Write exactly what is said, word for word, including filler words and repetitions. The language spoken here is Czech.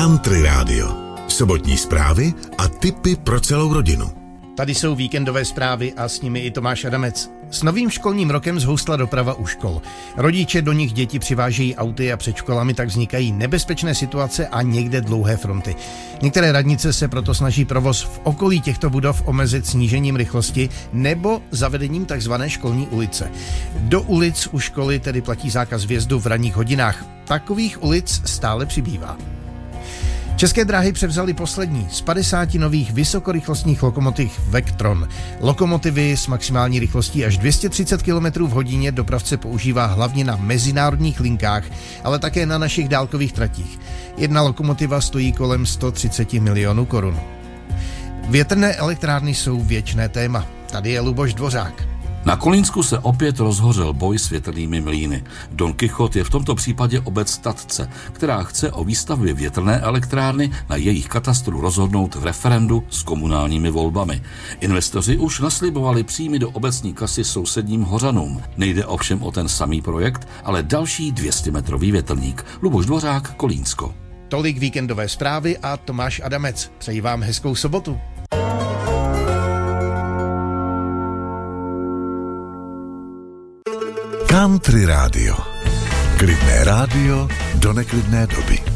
Country Radio. Sobotní zprávy a tipy pro celou rodinu. Tady jsou víkendové zprávy a s nimi i Tomáš Adamec. S novým školním rokem zhoustla doprava u škol. Rodiče do nich děti přivážejí auty a před školami tak vznikají nebezpečné situace a někde dlouhé fronty. Některé radnice se proto snaží provoz v okolí těchto budov omezit snížením rychlosti nebo zavedením takzvané školní ulice. Do ulic u školy tedy platí zákaz vjezdu v ranních hodinách. Takových ulic stále přibývá. České dráhy převzaly poslední z padesáti nových vysokorychlostních lokomotiv Vectron. Lokomotivy s maximální rychlostí až dvě stě třicet kilometrů v hodině dopravce používá hlavně na mezinárodních linkách, ale také na našich dálkových tratích. Jedna lokomotiva stojí kolem sto třicet milionů korun. Větrné elektrárny jsou věčné téma. Tady je Luboš Dvořák. Na Kolínsku se opět rozhořel boj s větrnými mlýny. Don Kichot je v tomto případě obec Tatce, která chce o výstavbě větrné elektrárny na jejich katastru rozhodnout v referendu s komunálními volbami. Investoři už naslibovali příjmy do obecní kasy sousedním Hořanům. Nejde ovšem o ten samý projekt, ale další dvěstěmetrový větrník. Luboš Dvořák, Kolínsko. Tolik víkendové zprávy a Tomáš Adamec. Přeji vám hezkou sobotu. Country Radio. Klidné rádio do neklidné doby.